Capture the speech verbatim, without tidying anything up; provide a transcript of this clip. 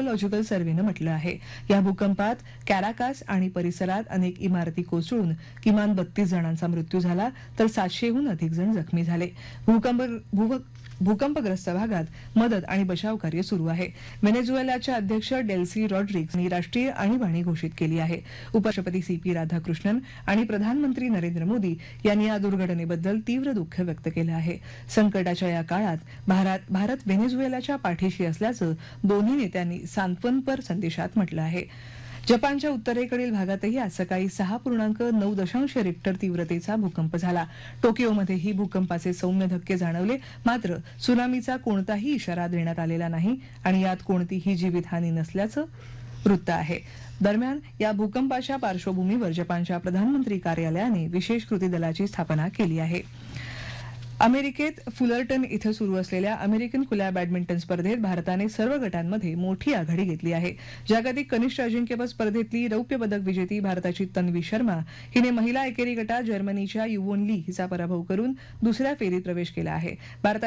Geological सर्व्हेनं म्हटलं आहे. या भूकंपात कॅराकास आणि परिसरात अनेक इमारती कोसळून किमान बत्तीस जणांचा मृत्यू झाला तर सातशेहून अधिक जण जखमी झाले. भूकंप भू- भूकंपग्रस्त भागात मदत आणि बचाव कार्य सुरू आहे. व्हेनेझुएलाच्या अध्यक्ष डेल्सी रॉड्रिग्स यांनी राष्ट्रीय आणीबाणी घोषित केली आहे. उपराष्ट्रपती सी पी राधाकृष्णन आणि प्रधानमंत्री नरेंद्र मोदी यांनी या दुर्घटनेबद्दल तीव्र दुःख व्यक्त केलं आहे. संकटाच्या या काळात भारत भारत व्हेनेझुएलाच्या पाठीशी असल्याचं दोन्ही नेत्यांनी सांत्वनपर संदेशात म्हटलं आहे. जपानच्या उत्तरेकडील भागातही आज सकाळी सहा पूर्णांक नऊ दशांश रिक्टर तीव्रतेचा भूकंप झाला. टोकियोमध्येही भूकंपाचे सौम्य धक्के जाणवले, मात्र सुनामीचा कोणताही इशारा देण्यात आलेला नाही आणि यात कोणतीही जीवितहानी नसल्याचं वृत्त आहे. दरम्यान या भूकंपाच्या पार्श्वभूमीवर जपानच्या प्रधानमंत्री कार्यालयाने विशेष कृती दलाची स्थापना केली आहे. अमेरिकेत फुलरटन इथं सुरू असलेल्या अमेरिकन खुल्या बॅडमिंटन स्पर्धेत भारताने सर्व गटांमध्ये मोठी आघाडी घेतली आहे. जागतिक कनिष्ठ अजिंक्यपद स्पर्धेतली रौप्य पदक विजेती भारताची तन्वी शर्मा हिने महिला एकेरी गटात जर्मनीच्या युवोन ली हिचा पराभव करून दुसऱ्या फेरीत प्रवेश केला आहे. भारताच्या